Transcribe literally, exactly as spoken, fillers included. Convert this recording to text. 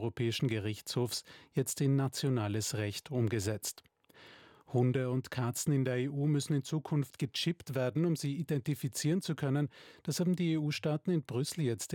Europäischen Gerichtshofs jetzt in nationales Recht umgesetzt. Hunde und Katzen in der E U müssen in Zukunft gechippt werden, um sie identifizieren zu können. Das haben die E U-Staaten in Brüssel jetzt